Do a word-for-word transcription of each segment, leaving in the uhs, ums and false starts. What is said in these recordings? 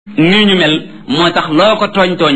nii ñu mel moo tax loo ko tooñ tooñ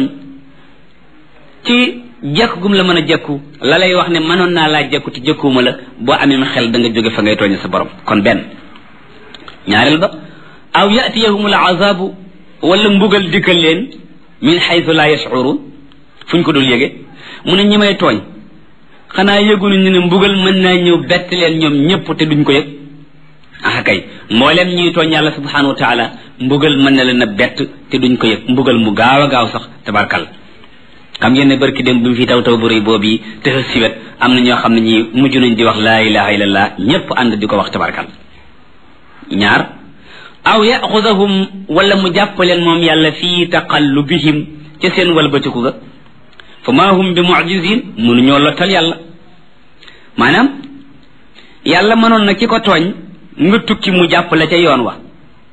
ci jekk gum la mën a jekku la lay wax ne mënoon naa laa jekku te jekkuwuma la boo amee xel da nga jóge fa ngay tooñe sa borom kon benn ñaareel ba aw yatiyahum al azabu wala mbugal dikkal leen min xaytu la yashurun fuñ ko dul yége mu ne ñi may tooñ xanaa yëgunu ñu ne mbugal mën naa ñëw bett leen ñoom ñëpp te duñ ko yëg ah kay mboolem ñuy tooñ yàlla subhanahu wa taala mbugal mën na leen a bett te duñ ko yëg mbugal mu gaaw a gaaw sax tabarkal xam ngeen ne barki dem bi mu fi taw taw bu rëy boobu yi te si wet am na ñoo xam ne ñi mujj nañ di wax laa ilaha illallah ñëpp ànd di ko wax tabarkal ñaar aw yaxudahum wala mu jàppaleen moom yàlla fii taqallubihim ca seen walbatiku ga fa maa hum bi mu'jizin mënuñoo lottal yàlla maanaam yàlla mënoon na ki ko tooñ nga tukki mu jàpp la ca yoon wa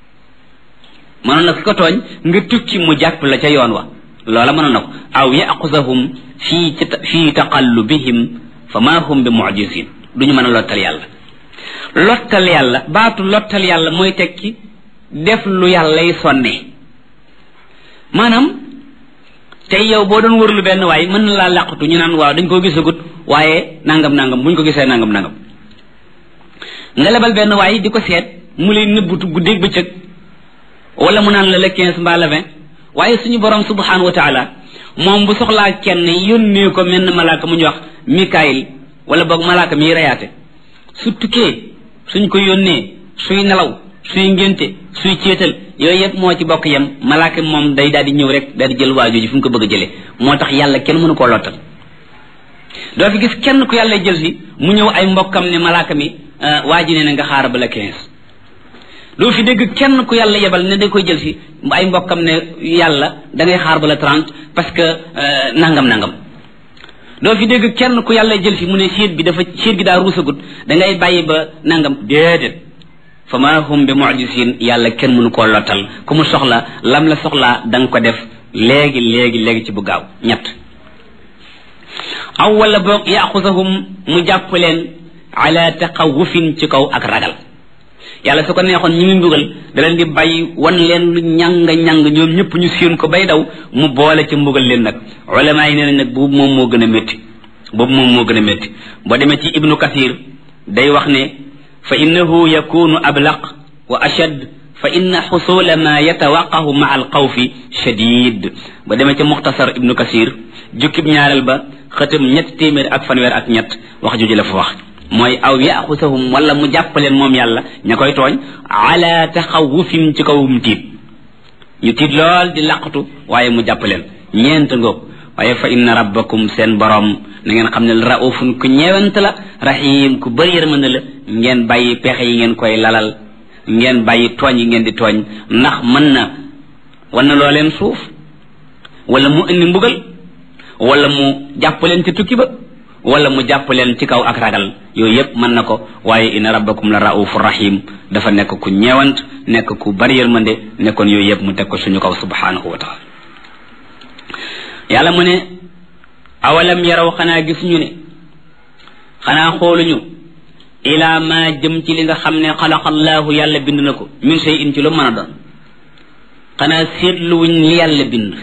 mënoon na ki ko tooñ nga tukki mu jàpp la ca yoon wa loola mënoon na ko aw yaxudahum fii fii taqallubihim fa maa hum bi mu'jizin duñu mën a lottal yàlla lottal yàlla baatu lottal yàlla mooy tekki def lu yàllay sonne maanaam tey yow boo doon wërlu benn waay mën na laa làqatu ñu naan waaw dañ koo gisagut waaye nangam nangam buñ ko gisee nangam nangam nga lebal benn waay di ko seet mu lay nëbbutu guddeeg bëccëg wala mu naan la le quinze mbaa le vingt waaye suñu borom subhanahu wa taala moom bu soxlaa kenn yónnee ko mel na malaaka mu ñu wax Mikaayil wala boog malaaka miy reyaate su tukkee suñ ko yónnee suy nelaw suy ngénte suy céetal yooyu yëpp moo ci bokk yem malaaka moom day daal di ñëw rek daal di jël waajoo ji fu ñu ko bëgg a jëlee moo tax yàlla kenn mënu koo lottal doo fi gis kenn ku yàlla jël si mu ñëw ay mbokkam ne malaaka mi waa ji ne na nga xaar ba la quinze doo fi dégg kenn ku yàlla yebal ne da koy jël si ay mbokkam ne yàlla da ngay xaar ba la trente parce que nangam nangam doo fi dégg kenn ku yàlla jël si mu ne siit bi dafa siit gi daa ruusagut da ngay bàyyi ba nangam déedéet fa ma hum bi mu'jizin yàlla kenn mënu koo lottal ku mu soxla lam la soxlaa da nga ko def léegi léegi léegi ci bu gaaw ñett aw wala boog yaxusahum mu jàpp leen ala taqawufin ci kaw ak ragal yàlla su ko neexoon ñi muy mbugal da leen di bàyyi wan leen lu ñàng ñàng ñoom ñëpp ñu séen ko bay daw mu boole ci mbugal leen nag ulama yi nee nañ nag boobu moom moo gën a métti boobu moom moo gën a métti boo demee ci ibnu kasir day wax ne fa innahu yakunu ablaq wa ashad fa inna xusula ma yatawaqahu maa alxawfi shadid ba demee ca muxtasar ibnu kasir jukkib ñaareel ba xëtam ñett téeméer ak fanweer ak ñett wax juji la fa wax mooy aw yaxusahum wala mu jàppaleen moom yàlla ña koy tooñ ala taxawufin ci kawum tiit ñu tiit lool di laqatu waaye mu jàppaleen ñeent ngoog waaye fa inna rabbakum seen borom na ngeen xam ne raufun ku ñeewant la rahim ku bëri yërmande la ngeen bàyyi pexe yi ngeen koy lalal ngeen bàyyi tooñ yi ngeen di tooñ ndax mën na wan na loo leen suuf wala mu indi mbugal wala mu jàppaleen ci tukki ba wala mu jàpp leen ci kaw ak ragal yooyu yëpp mën na ko waaye inna rabbakum la raufur rahim dafa nekk ku ñeewant nekk ku bari yërmande nekkoon yooyu yëpp mu teg ko suñu kaw subhanahu wa taala yàlla mu ne awalam yaraw xanaa gisuñu ne xanaa xooluñu ila ma jëm ci li nga xam ne xalaqallaahu yàlla bind na ko min shay'in ci lu mën a doon xanaa seetluwuñ li yàlla bind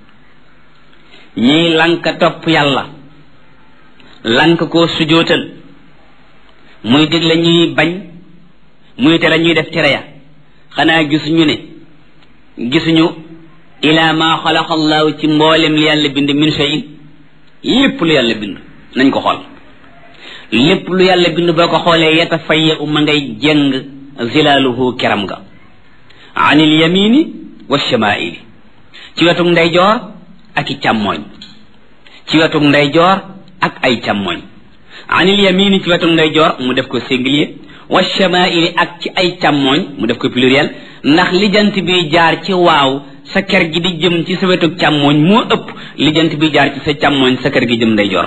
ñiy lanka topp yàlla lank koo sujootal muy digle ñuy bañ muy tere ñuy def tere ya xanaa gisuñu ne gisuñu ila ma xalaqa allahu ci mboolem li yàlla bind min shay'in lépp lu yàlla bind nañ ko xool lépp lu yàlla bind boo ko xoolee yatafayya uma ngay jeng zilaaluhu keram ga anil yamini wa shamaili ci wetuk ndeyjoor ak i càmmooñ ci wetuk ndeyjoor ak ay càmmoñ anil yamini ci wetu ndeyjoor mu def ko singulier wa shamaili ak ci ay càmmoñ mu def ko pluriel ndax lijant bi jaar ci waaw sa kër gi di jëm ci sa wetu càmmoñ moo ëpp lijant bi jaar ci sa càmmoñ sa kër gi jëm ndeyjoor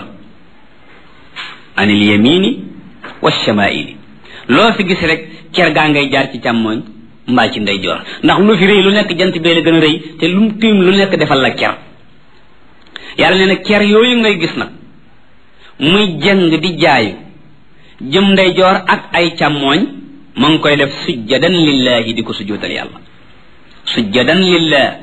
anil yamini wa shamaili loo fi gis rek kër gaa ngay jaar ci càmmoñ mbaa ci ndeyjoor ndax lu fi rëy lu nekk jant bee la gën a rëy te lu mu tiim lu nekk defal la kër yàlla nee na kër yooyu ngay gis nag muy jëng di jaayu jëm ndeyjoor ak ay càmmooñ ma ngi koy def sujjadan lillahi di ko sujjóotal yàlla sujjadan lillah